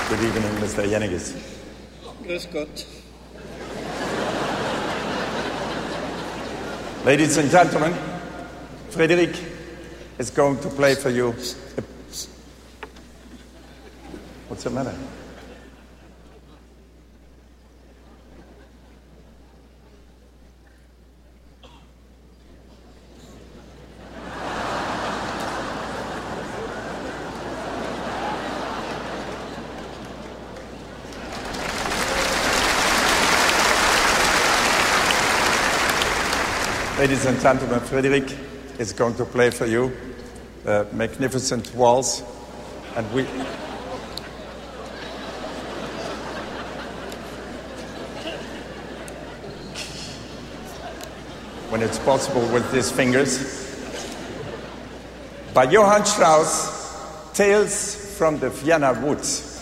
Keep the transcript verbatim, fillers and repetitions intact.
Good evening, Mister Jennings. Grüß Gott. Ladies and gentlemen, Frédéric is going to play for you. What's the matter? Ladies and gentlemen, Frédéric is going to play for you a magnificent waltz, and we when it's possible with these fingers, by Johann Strauss, Tales from the Vienna Woods.